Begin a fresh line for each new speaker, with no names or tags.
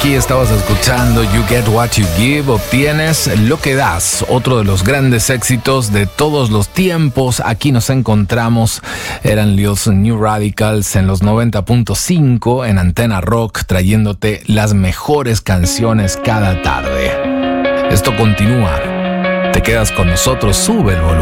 Aquí estabas escuchando You Get What You Give, obtienes lo que das, otro de los grandes éxitos de todos los tiempos. Aquí nos encontramos, eran los New Radicals en los 90.5 en Antena Rock, trayéndote las mejores canciones cada tarde. Esto continúa, te quedas con nosotros, sube el volumen.